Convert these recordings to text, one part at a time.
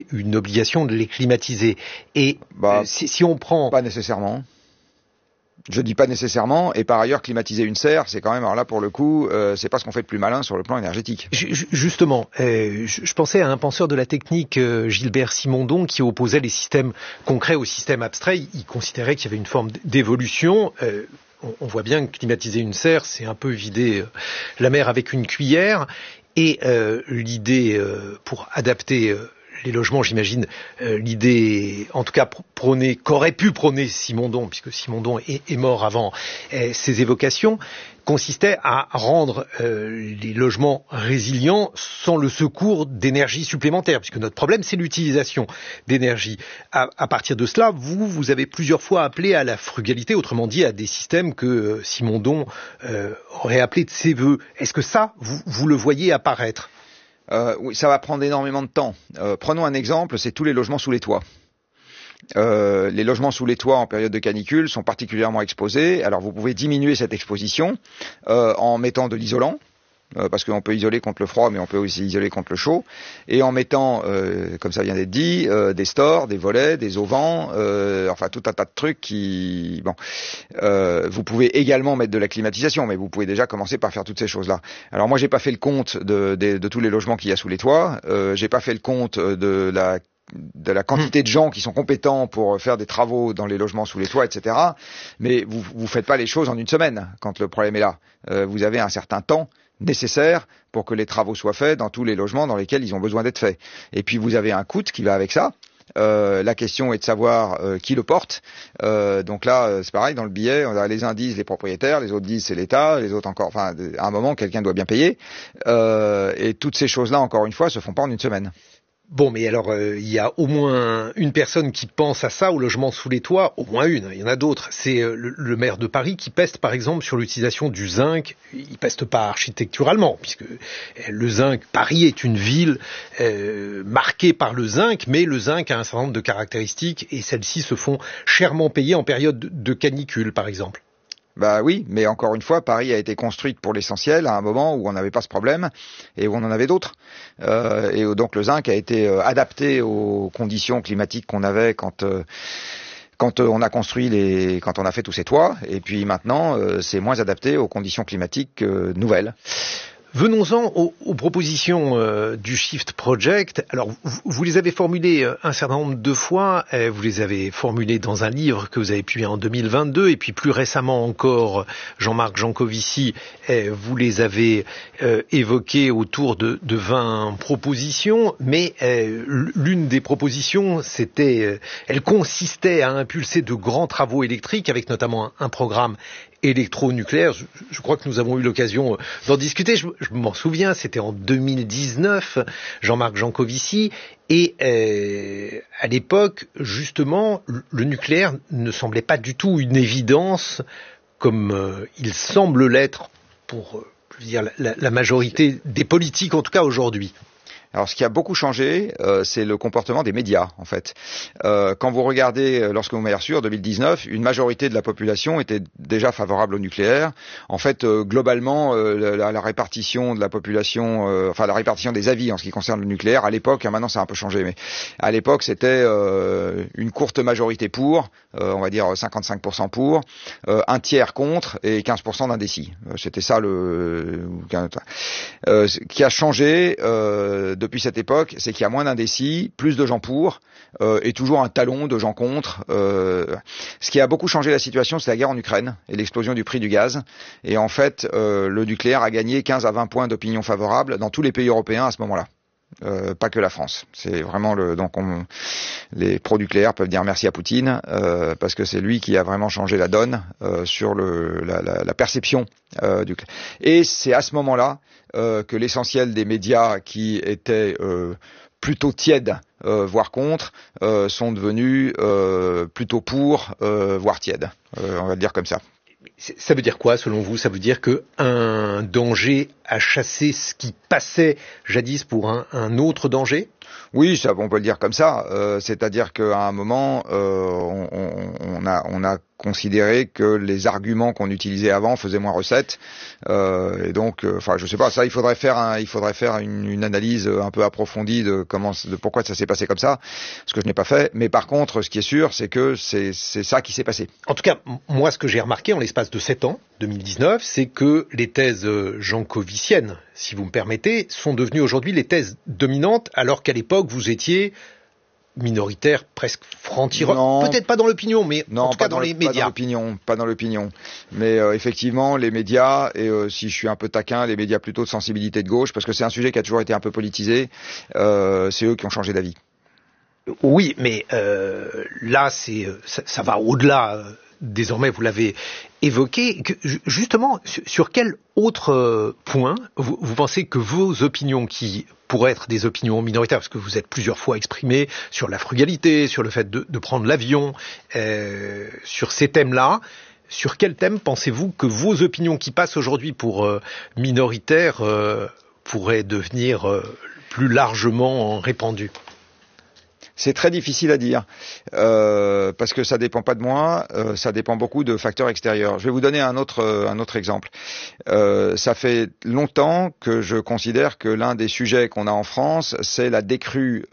une obligation de les climatiser. Et si on prend... Pas nécessairement. Je dis pas nécessairement, et par ailleurs, climatiser une serre, c'est quand même, alors là, pour le coup, c'est pas ce qu'on fait de plus malin sur le plan énergétique. Justement, je pensais à un penseur de la technique, Gilbert Simondon, qui opposait les systèmes concrets aux systèmes abstraits. Il considérait qu'il y avait une forme d'évolution. On voit bien que climatiser une serre, c'est un peu vider la mer avec une cuillère. Et l'idée, pour adapter les logements, j'imagine, l'idée, en tout cas, qu'aurait pu prôner Simondon, puisque Simondon est mort avant ses évocations, consistait à rendre les logements résilients sans le secours d'énergie supplémentaire, puisque notre problème, c'est l'utilisation d'énergie. À partir de cela, vous avez plusieurs fois appelé à la frugalité, autrement dit, à des systèmes que Simondon aurait appelés de ses voeux. Est-ce que ça, vous le voyez apparaître ? Oui, ça va prendre énormément de temps. Prenons un exemple, c'est tous les logements sous les toits. Les logements sous les toits en période de canicule sont particulièrement exposés. Alors vous pouvez diminuer cette exposition en mettant de l'isolant, parce qu'on peut isoler contre le froid, mais on peut aussi isoler contre le chaud, et en mettant, comme ça vient d'être dit, des stores, des volets, des auvents, enfin tout un tas de trucs qui... Bon, vous pouvez également mettre de la climatisation, mais vous pouvez déjà commencer par faire toutes ces choses-là. Alors moi, j'ai pas fait le compte de tous les logements qu'il y a sous les toits, j'ai pas fait le compte de la quantité de gens qui sont compétents pour faire des travaux dans les logements sous les toits, etc. Mais vous faites pas les choses en une semaine quand le problème est là. Vous avez un certain temps nécessaire pour que les travaux soient faits dans tous les logements dans lesquels ils ont besoin d'être faits. Et puis vous avez un coût qui va avec ça. La question est de savoir qui le porte. Donc là, c'est pareil, dans le billet, on a les uns disent les propriétaires, les autres disent c'est l'État, les autres encore. Enfin, à un moment, quelqu'un doit bien payer. Et toutes ces choses-là, encore une fois, se font pas en une semaine. Bon, mais alors, il y a au moins une personne qui pense à ça, au logement sous les toits, au moins une, il y en a d'autres. C'est le maire de Paris qui peste, par exemple, sur l'utilisation du zinc. Il peste pas architecturalement, puisque le zinc, Paris est une ville marquée par le zinc, mais le zinc a un certain nombre de caractéristiques, et celles-ci se font chèrement payer en période de canicule, par exemple. Bah oui, mais encore une fois, Paris a été construite pour l'essentiel à un moment où on n'avait pas ce problème et où on en avait d'autres. Et donc le zinc a été adapté aux conditions climatiques qu'on avait quand on a construit quand on a fait tous ces toits. Et puis maintenant, c'est moins adapté aux conditions climatiques nouvelles. Venons-en aux propositions du Shift Project. Alors, vous les avez formulées un certain nombre de fois. Vous les avez formulées dans un livre que vous avez publié en 2022. Et puis plus récemment encore, Jean-Marc Jancovici, vous les avez évoquées autour de 20 propositions. Mais l'une des propositions, elle consistait à impulser de grands travaux électriques avec notamment un programme électronucléaire. Je crois que nous avons eu l'occasion d'en discuter. Je m'en souviens, c'était en 2019, Jean-Marc Jancovici, et à l'époque, justement, le nucléaire ne semblait pas du tout une évidence comme il semble l'être pour la majorité des politiques, en tout cas aujourd'hui. Alors, ce qui a beaucoup changé, c'est le comportement des médias, en fait. Quand vous regardez, lorsque vous m'avez reçu en 2019, une majorité de la population était déjà favorable au nucléaire. En fait, globalement, la répartition de la population, enfin la répartition des avis en ce qui concerne le nucléaire, à l'époque, maintenant ça a un peu changé, mais à l'époque c'était une courte majorité pour, on va dire 55% pour, un tiers contre et 15% d'indécis. C'était ça ce qui a changé depuis cette époque, c'est qu'il y a moins d'indécis, plus de gens pour, et toujours un talon de gens contre. Ce qui a beaucoup changé la situation, c'est la guerre en Ukraine et l'explosion du prix du gaz. Et en fait, le nucléaire a gagné 15 à 20 points d'opinion favorable dans tous les pays européens à ce moment-là. Pas que la France. C'est vraiment les pro-nucléaires peuvent dire merci à Poutine parce que c'est lui qui a vraiment changé la donne sur la perception du. Et c'est à ce moment-là que l'essentiel des médias qui étaient plutôt tièdes, voire contre, sont devenus plutôt pour, voire tièdes. On va le dire comme ça. Ça veut dire quoi, selon vous ? Ça veut dire qu'un danger à chasser ce qui passait jadis pour un autre danger ? Oui, ça, on peut le dire comme ça. C'est-à-dire qu'à un moment, on a considéré que les arguments qu'on utilisait avant faisaient moins recette. Et donc, je sais pas. Ça, il faudrait faire une analyse un peu approfondie de pourquoi ça s'est passé comme ça, ce que je n'ai pas fait. Mais par contre, ce qui est sûr, c'est que c'est ça qui s'est passé. En tout cas, moi, ce que j'ai remarqué en l'espace de 7 ans, 2019, c'est que les thèses jankoviciennes, si vous me permettez, sont devenues aujourd'hui les thèses dominantes, alors qu'à l'époque, vous étiez minoritaire, presque franc-tireur. Peut-être pas dans l'opinion, mais en tout cas dans les médias. Pas dans l'opinion. Mais effectivement, les médias, et si je suis un peu taquin, les médias plutôt de sensibilité de gauche, parce que c'est un sujet qui a toujours été un peu politisé, c'est eux qui ont changé d'avis. Oui, mais là, ça va au-delà. Désormais, vous l'avez évoqué. Justement, sur quel autre point vous pensez que vos opinions, qui pourraient être des opinions minoritaires, parce que vous êtes plusieurs fois exprimé sur la frugalité, sur le fait de prendre l'avion, sur ces thèmes-là, sur quel thème pensez-vous que vos opinions qui passent aujourd'hui pour minoritaires pourraient devenir plus largement répandues ? C'est très difficile à dire, parce que ça dépend pas de moi, ça dépend beaucoup de facteurs extérieurs. Je vais vous donner un autre exemple. Ça fait longtemps que je considère que l'un des sujets qu'on a en France, c'est la décrue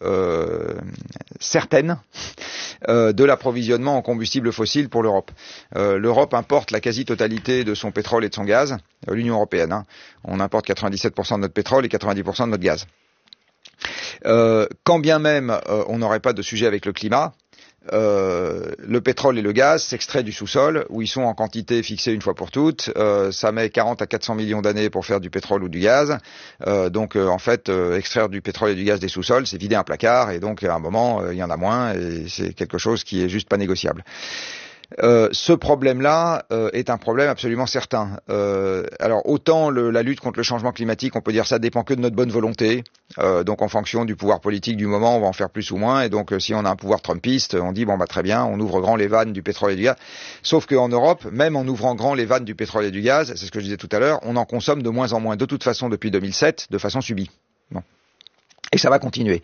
certaine de l'approvisionnement en combustibles fossiles pour l'Europe. L'Europe importe la quasi-totalité de son pétrole et de son gaz, l'Union européenne. Hein. On importe 97% de notre pétrole et 90% de notre gaz. Quand bien même on n'aurait pas de sujet avec le climat, le pétrole et le gaz s'extraient du sous-sol où ils sont en quantité fixée une fois pour toutes. Ça met 40 à 400 millions d'années pour faire du pétrole ou du gaz. Donc en fait, extraire du pétrole et du gaz des sous-sols, c'est vider un placard, et donc à un moment il y en a moins, et c'est quelque chose qui est juste pas négociable. Ce problème-là est un problème absolument certain. Alors autant la lutte contre le changement climatique, on peut dire ça dépend que de notre bonne volonté. Donc en fonction du pouvoir politique du moment, on va en faire plus ou moins. Et donc si on a un pouvoir trumpiste, on dit très bien, on ouvre grand les vannes du pétrole et du gaz. Sauf qu'en Europe, même en ouvrant grand les vannes du pétrole et du gaz, c'est ce que je disais tout à l'heure, on en consomme de moins en moins. De toute façon, depuis 2007, de façon subie. Bon. Et ça va continuer.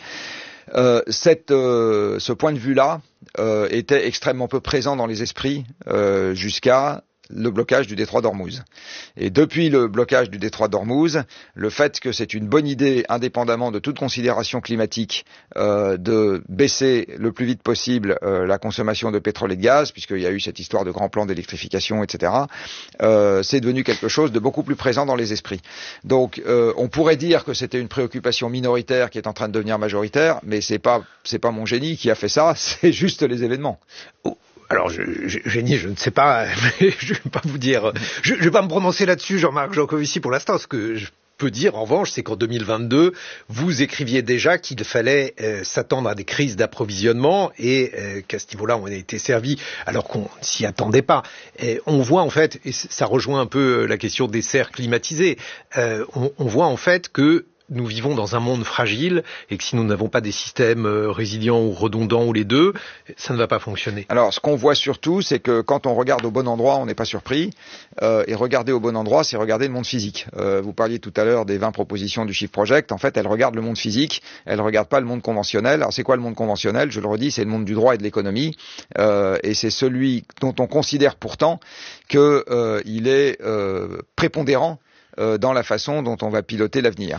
Ce point de vue-là était extrêmement peu présent dans les esprits jusqu'à le blocage du détroit d'Ormuz. Et depuis le blocage du détroit d'Ormuz, le fait que c'est une bonne idée, indépendamment de toute considération climatique, de baisser le plus vite possible la consommation de pétrole et de gaz, puisqu'il y a eu cette histoire de grand plan d'électrification, etc., c'est devenu quelque chose de beaucoup plus présent dans les esprits. Donc, on pourrait dire que c'était une préoccupation minoritaire qui est en train de devenir majoritaire, mais c'est pas mon génie qui a fait ça, c'est juste les événements. Alors, génie, je ne sais pas, mais je ne vais pas vous dire, je ne vais pas me prononcer là-dessus, Jean-Marc Jancovici, pour l'instant. Ce que je peux dire, en revanche, c'est qu'en 2022, vous écriviez déjà qu'il fallait s'attendre à des crises d'approvisionnement et qu'à ce niveau-là, on a été servi alors qu'on ne s'y attendait pas. On voit en fait, et ça rejoint un peu la question des serres climatisées, on voit en fait que nous vivons dans un monde fragile et que si nous n'avons pas des systèmes résilients ou redondants ou les deux, ça ne va pas fonctionner. Alors, ce qu'on voit surtout, c'est que quand on regarde au bon endroit, on n'est pas surpris. Et regarder au bon endroit, c'est regarder le monde physique. Vous parliez tout à l'heure des 20 propositions du Shift Project. En fait, elles regardent le monde physique. Elles regardent pas le monde conventionnel. Alors, c'est quoi le monde conventionnel ? Je le redis, c'est le monde du droit et de l'économie. Et c'est celui dont on considère pourtant qu'il est prépondérant dans la façon dont on va piloter l'avenir.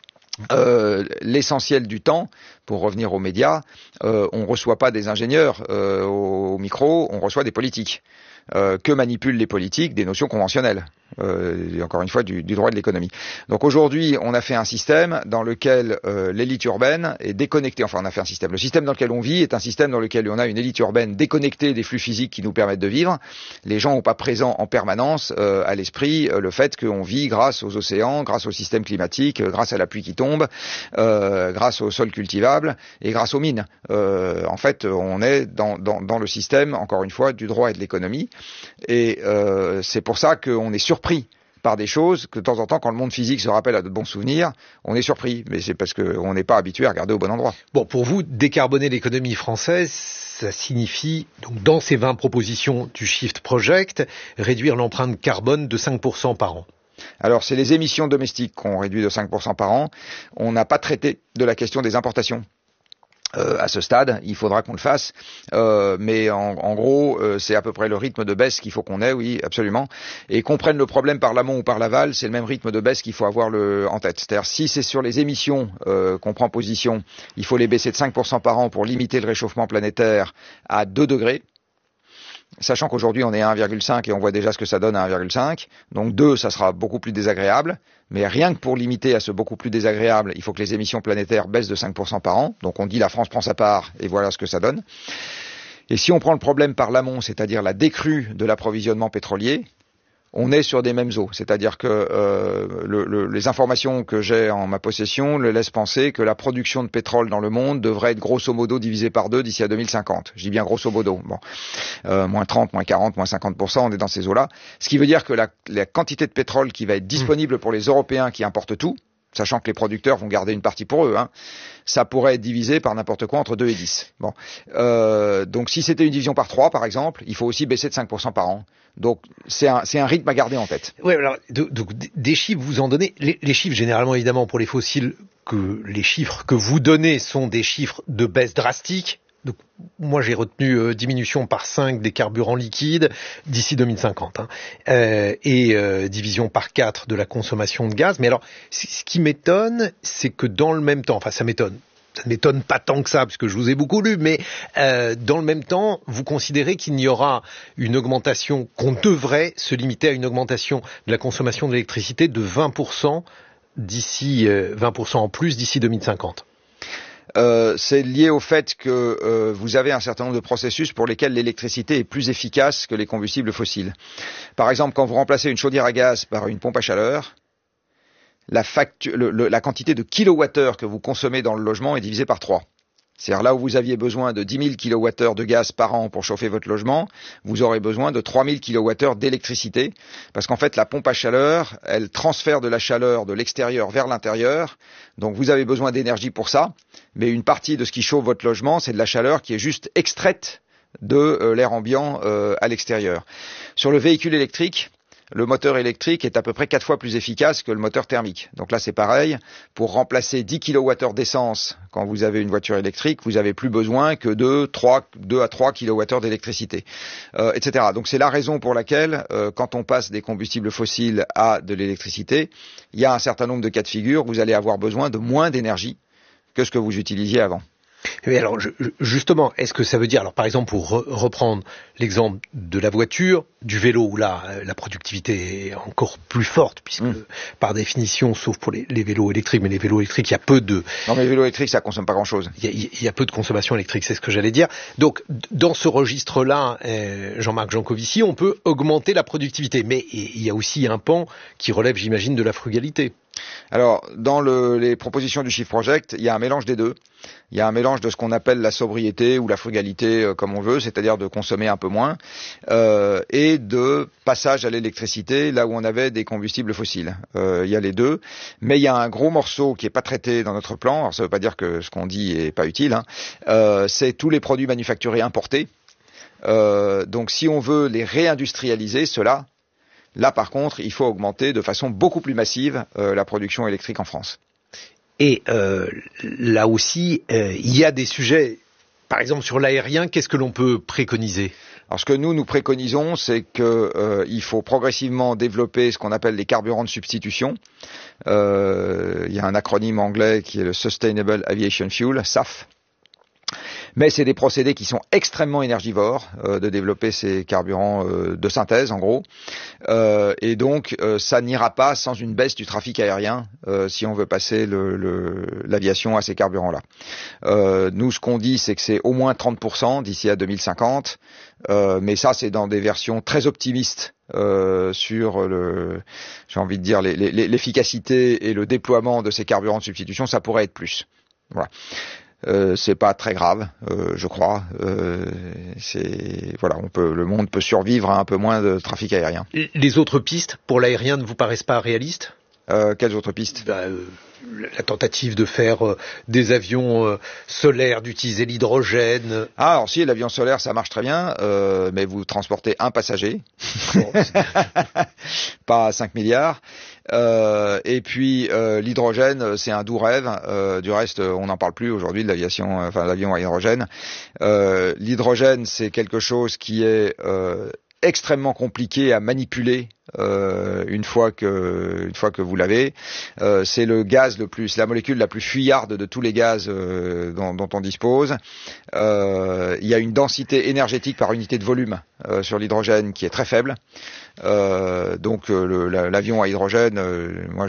L'essentiel du temps, pour revenir aux médias, on reçoit pas des ingénieurs au micro, on reçoit des politiques. Que manipulent les politiques ? Des notions conventionnelles. Encore une fois, du droit de l'économie. Donc aujourd'hui, on a fait un système dans lequel l'élite urbaine est déconnectée. Enfin, on a fait un système. Le système dans lequel on vit est un système dans lequel on a une élite urbaine déconnectée des flux physiques qui nous permettent de vivre. Les gens n'ont pas présent en permanence à l'esprit le fait qu'on vit grâce aux océans, grâce au système climatique, grâce à la pluie qui tombe, grâce au sol cultivable et grâce aux mines. En fait, on est dans le système, encore une fois, du droit et de l'économie. Et c'est pour ça qu'on est surpris par des choses que de temps en temps, quand le monde physique se rappelle à de bons souvenirs, on est surpris. Mais c'est parce qu'on n'est pas habitué à regarder au bon endroit. Bon, pour vous, décarboner l'économie française, ça signifie, donc dans ces 20 propositions du Shift Project, réduire l'empreinte carbone de 5% par an. Alors, c'est les émissions domestiques qu'on réduit de 5% par an. On n'a pas traité de la question des importations. À ce stade, il faudra qu'on le fasse, mais en gros, c'est à peu près le rythme de baisse qu'il faut qu'on ait, oui, absolument. Et qu'on prenne le problème par l'amont ou par l'aval, c'est le même rythme de baisse qu'il faut avoir en tête. C'est-à-dire, si c'est sur les émissions qu'on prend position, il faut les baisser de 5% par an pour limiter le réchauffement planétaire à 2 degrés. Sachant qu'aujourd'hui on est à 1,5 et on voit déjà ce que ça donne à 1,5. Donc 2, ça sera beaucoup plus désagréable. Mais rien que pour limiter à ce beaucoup plus désagréable, il faut que les émissions planétaires baissent de 5% par an. Donc on dit la France prend sa part et voilà ce que ça donne. Et si on prend le problème par l'amont, c'est-à-dire la décrue de l'approvisionnement pétrolier, on est sur des mêmes eaux. C'est-à-dire que les informations que j'ai en ma possession le laissent penser que la production de pétrole dans le monde devrait être grosso modo divisée par 2 d'ici à 2050. Je dis bien grosso modo. Bon, moins 30, moins 40, moins 50%, on est dans ces eaux-là. Ce qui veut dire que la quantité de pétrole qui va être disponible pour les Européens qui importent tout, sachant que les producteurs vont garder une partie pour eux, ça pourrait être divisé par n'importe quoi entre 2 et 10. Bon, donc si c'était une division par 3, par exemple, il faut aussi baisser de 5% par an. Donc c'est un rythme à garder en tête. Oui, alors donc des chiffres vous en donnez. Les chiffres généralement évidemment pour les fossiles, que les chiffres que vous donnez sont des chiffres de baisse drastique. Donc, moi, j'ai retenu diminution par 5 des carburants liquides d'ici 2050, et division par 4 de la consommation de gaz. Mais alors, ce qui m'étonne, c'est que dans le même temps, enfin, ça ne m'étonne pas tant que ça, parce que je vous ai beaucoup lu, mais dans le même temps, vous considérez qu'il y aura une augmentation, qu'on devrait se limiter à une augmentation de la consommation d'électricité de 20% d'ici 20% en plus d'ici 2050. C'est lié au fait que vous avez un certain nombre de processus pour lesquels l'électricité est plus efficace que les combustibles fossiles. Par exemple, quand vous remplacez une chaudière à gaz par une pompe à chaleur, la quantité de kilowattheures que vous consommez dans le logement est divisée par 3. C'est-à-dire là où vous aviez besoin de 10 000 kWh de gaz par an pour chauffer votre logement, vous aurez besoin de 3 000 kWh d'électricité, parce qu'en fait la pompe à chaleur, elle transfère de la chaleur de l'extérieur vers l'intérieur, donc vous avez besoin d'énergie pour ça, mais une partie de ce qui chauffe votre logement, c'est de la chaleur qui est juste extraite de l'air ambiant à l'extérieur. Sur le véhicule électrique, le moteur électrique est à peu près 4 fois plus efficace que le moteur thermique. Donc là, c'est pareil. Pour remplacer 10 kWh d'essence quand vous avez une voiture électrique, vous avez plus besoin que 2 à 3 kWh d'électricité, etc. Donc c'est la raison pour laquelle, quand on passe des combustibles fossiles à de l'électricité, il y a un certain nombre de cas de figure, vous allez avoir besoin de moins d'énergie que ce que vous utilisiez avant. Mais alors, justement, est-ce que ça veut dire, alors par exemple, pour reprendre l'exemple de la voiture, du vélo, où là, la productivité est encore plus forte, puisque par définition, sauf pour les vélos électriques, mais les vélos électriques, il y a peu de... Non, mais les vélos électriques, ça consomme pas grand-chose. Il y a peu de consommation électrique, c'est ce que j'allais dire. Donc, dans ce registre-là, Jean-Marc Jancovici, on peut augmenter la productivité, mais il y a aussi un pan qui relève, j'imagine, de la frugalité. Alors, dans les propositions du Shift Project, il y a un mélange des deux. Il y a un mélange de ce qu'on appelle la sobriété ou la frugalité, comme on veut, c'est-à-dire de consommer un peu moins, et de passage à l'électricité, là où on avait des combustibles fossiles. Il y a les deux, mais il y a un gros morceau qui est pas traité dans notre plan. Alors, ça veut pas dire que ce qu'on dit est pas utile, c'est tous les produits manufacturés importés. Donc, si on veut les réindustrialiser, ceux-là, là, par contre, il faut augmenter de façon beaucoup plus massive la production électrique en France. Et là aussi, il y a des sujets, par exemple sur l'aérien, qu'est-ce que l'on peut préconiser ? Alors ce que nous préconisons, c'est qu'il faut progressivement développer ce qu'on appelle les carburants de substitution. Il y a un acronyme anglais qui est le Sustainable Aviation Fuel, SAF. Mais c'est des procédés qui sont extrêmement énergivores, de développer ces carburants de synthèse en gros, et donc ça n'ira pas sans une baisse du trafic aérien si on veut passer l'aviation à ces carburants-là. Nous, ce qu'on dit, c'est que c'est au moins 30% d'ici à 2050, mais ça c'est dans des versions très optimistes sur j'ai envie de dire l'efficacité et le déploiement de ces carburants de substitution. Ça pourrait être plus. Voilà. C'est pas très grave, je crois. Le monde peut survivre à un peu moins de trafic aérien. Les autres pistes pour l'aérien ne vous paraissent pas réalistes ? Quelles autres pistes ? la tentative de faire des avions solaires, d'utiliser l'hydrogène. Ah, alors si, l'avion solaire, ça marche très bien, mais vous transportez un passager, pas 5 milliards. Et puis l'hydrogène, c'est un doux rêve. Du reste, on n'en parle plus aujourd'hui de l'aviation, l'avion à hydrogène. L'hydrogène, c'est quelque chose qui est extrêmement compliqué à manipuler une fois que vous l'avez. C'est le gaz c'est la molécule la plus fuyarde de tous les gaz dont on dispose. Il y a une densité énergétique par unité de volume sur l'hydrogène qui est très faible. Donc l'avion à hydrogène, moi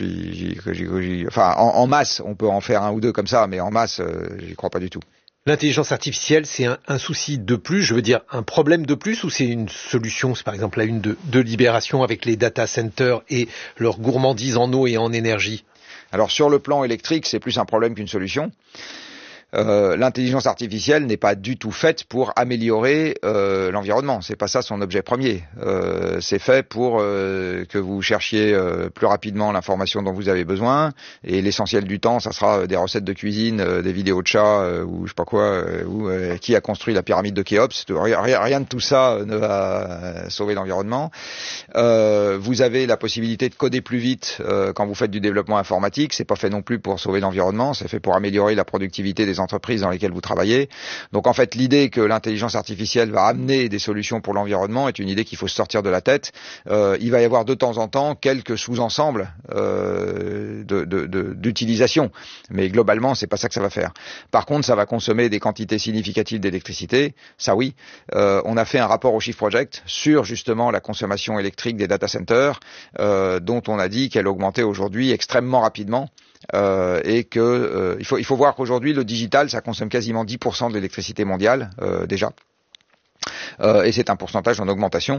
en masse, on peut en faire un ou deux comme ça, mais en masse, j'y crois pas du tout. L'intelligence artificielle, c'est un souci de plus, je veux dire un problème de plus, ou c'est une solution, c'est par exemple la une de Libération avec les data centers et leur gourmandise en eau et en énergie? Alors sur le plan électrique, c'est plus un problème qu'une solution. L'intelligence artificielle n'est pas du tout faite pour améliorer l'environnement. C'est pas ça son objet premier. C'est fait pour que vous cherchiez plus rapidement l'information dont vous avez besoin. Et l'essentiel du temps, ça sera des recettes de cuisine, des vidéos de chats ou je sais pas quoi, ou qui a construit la pyramide de Khéops. Rien de tout ça ne va sauver l'environnement. Vous avez la possibilité de coder plus vite quand vous faites du développement informatique. C'est pas fait non plus pour sauver l'environnement. C'est fait pour améliorer la productivité des entreprises dans lesquelles vous travaillez. Donc en fait, l'idée que l'intelligence artificielle va amener des solutions pour l'environnement est une idée qu'il faut se sortir de la tête. Il va y avoir de temps en temps quelques sous-ensembles d'utilisation, mais globalement, c'est pas ça que ça va faire. Par contre, ça va consommer des quantités significatives d'électricité. Ça oui. On a fait un rapport au Shift Project sur justement la consommation électrique des data centers, dont on a dit qu'elle augmentait aujourd'hui extrêmement rapidement. Et que il faut voir qu'aujourd'hui le digital ça consomme quasiment 10% de l'électricité mondiale déjà. Et c'est un pourcentage en augmentation.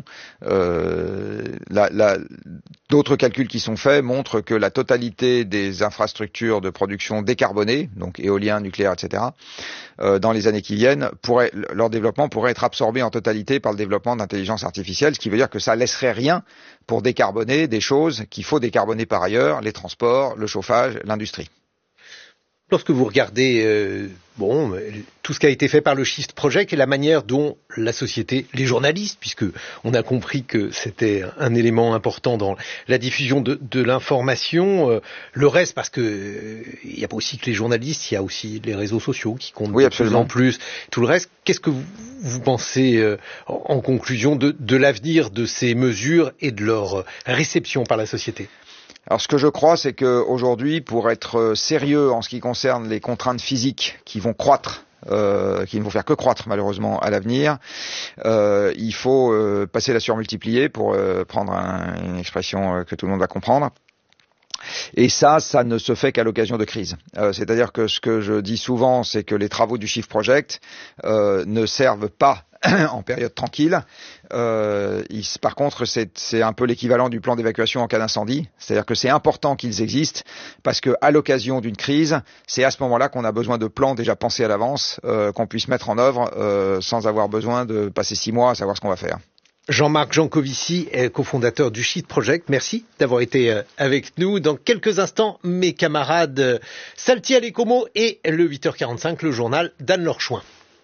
D'autres calculs qui sont faits montrent que la totalité des infrastructures de production décarbonées, donc éolien, nucléaire, etc., dans les années qui viennent, leur développement pourrait être absorbé en totalité par le développement d'intelligence artificielle, ce qui veut dire que ça laisserait rien pour décarboner des choses qu'il faut décarboner par ailleurs, les transports, le chauffage, l'industrie. Lorsque vous regardez tout ce qui a été fait par le Shift Project et la manière dont la société, les journalistes, puisque on a compris que c'était un élément important dans la diffusion de l'information, le reste, parce que il n'y a pas aussi que les journalistes, il y a aussi les réseaux sociaux qui comptent de plus en plus, tout le reste. Qu'est-ce que vous pensez en conclusion de l'avenir de ces mesures et de leur réception par la société ? Alors ce que je crois, c'est qu'aujourd'hui, pour être sérieux en ce qui concerne les contraintes physiques qui vont croître, qui ne vont faire que croître malheureusement à l'avenir, il faut passer la surmultiplier pour prendre une expression que tout le monde va comprendre. Et ça ne se fait qu'à l'occasion de crises. C'est-à-dire que ce que je dis souvent, c'est que les travaux du Shift Project ne servent pas en période tranquille. Par contre, c'est un peu l'équivalent du plan d'évacuation en cas d'incendie. C'est-à-dire que c'est important qu'ils existent parce que à l'occasion d'une crise, c'est à ce moment-là qu'on a besoin de plans déjà pensés à l'avance, qu'on puisse mettre en œuvre sans avoir besoin de passer 6 mois à savoir ce qu'on va faire. Jean-Marc Jancovici est cofondateur du Shift Project. Merci d'avoir été avec nous. Dans quelques instants, mes camarades Saltiel et Como et le 8h45, le journal d'Anne-Laure Chouin.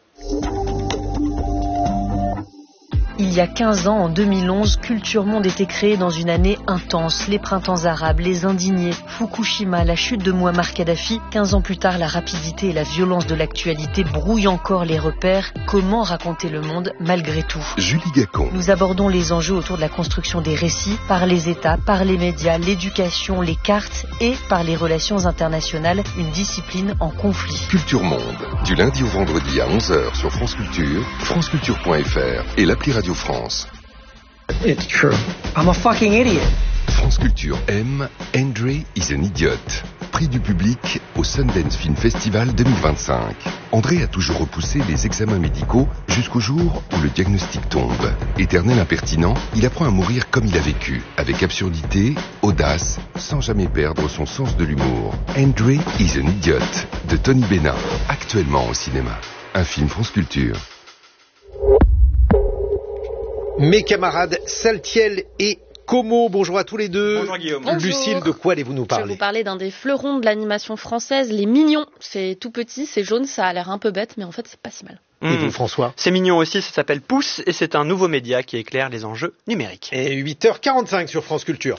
Il y a 15 ans, en 2011, Culture Monde était créé dans une année intense. Les printemps arabes, les indignés, Fukushima, la chute de Mouammar Kadhafi. 15 ans plus tard, la rapidité et la violence de l'actualité brouillent encore les repères. Comment raconter le monde malgré tout ? Julie Gacon. Nous abordons les enjeux autour de la construction des récits, par les États, par les médias, l'éducation, les cartes et par les relations internationales, une discipline en conflit. Culture Monde, du lundi au vendredi à 11h sur France Culture, franceculture.fr et l'appli Radio France. It's true. I'm a fucking idiot. France Culture aime Andre is an Idiot. Prix du public au Sundance Film Festival 2025. André a toujours repoussé les examens médicaux jusqu'au jour où le diagnostic tombe. Éternel impertinent, il apprend à mourir comme il a vécu, avec absurdité, audace, sans jamais perdre son sens de l'humour. Andre is an Idiot de Tony Bennah, actuellement au cinéma. Un film France Culture. Mes camarades Saltiel et Como. Bonjour à tous les deux. Bonjour Guillaume. Bonjour. Lucille, de quoi allez-vous nous Je parler? vais vous parler d'un des fleurons de l'animation française, les Mignons. C'est tout petit, c'est jaune, ça a l'air un peu bête, mais en fait c'est pas si mal. Et vous, François? C'est mignon aussi, ça s'appelle Pouce et c'est un nouveau média qui éclaire les enjeux numériques. Et 8h45 sur France Culture.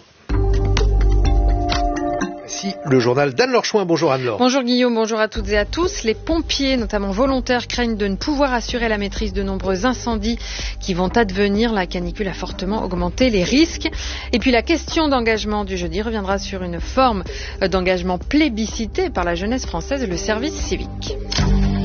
Voici le journal d'Anne-Laure Chouin. Bonjour Anne-Laure. Bonjour Guillaume, bonjour à toutes et à tous. Les pompiers, notamment volontaires, craignent de ne pouvoir assurer la maîtrise de nombreux incendies qui vont advenir. La canicule a fortement augmenté les risques. Et puis la question d'engagement du jeudi reviendra sur une forme d'engagement plébiscité par la jeunesse française, le service civique.